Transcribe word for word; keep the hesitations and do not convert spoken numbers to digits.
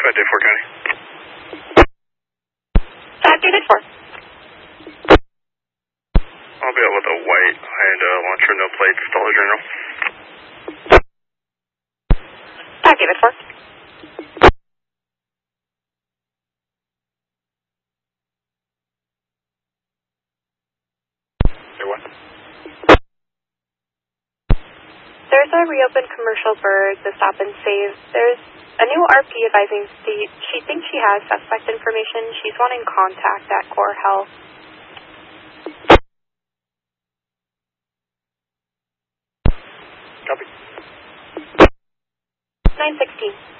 at Day four County. Activated four. I'll be out with a white and uh, launcher, no plates, Dollar General. Activated four. Day one. There's a reopened commercial bird, the stop and save. There's a new R P advising state. She thinks she has suspect information. She's wanting contact at Core Health. Copy. nine sixteen.